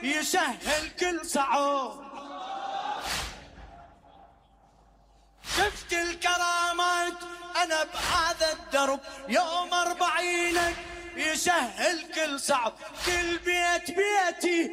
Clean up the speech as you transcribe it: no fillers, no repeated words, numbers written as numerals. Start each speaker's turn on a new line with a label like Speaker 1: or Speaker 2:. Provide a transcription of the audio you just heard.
Speaker 1: يسهل كل صعوب. شفت الكرامات أنا بهذا الدرب، يوم 40 يسهل كل صعب. كل بيت بيتي